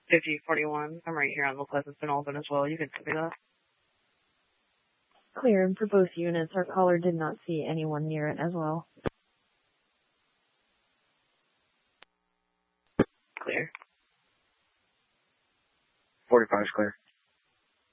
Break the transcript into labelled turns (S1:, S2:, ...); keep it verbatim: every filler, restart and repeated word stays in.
S1: fifty forty-one. I'm right here on the Pleasanton Open as well. You can copy that.
S2: Clear, and for both units, our caller did not see anyone near it as well.
S1: Clear.
S3: forty-five is clear.